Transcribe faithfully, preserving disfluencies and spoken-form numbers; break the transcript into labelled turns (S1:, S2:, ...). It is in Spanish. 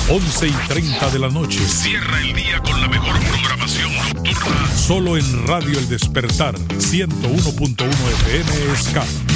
S1: once y treinta de la noche.
S2: Cierra el día con la mejor programación nocturna.
S1: Solo en Radio El Despertar, ciento uno punto uno F M Ska.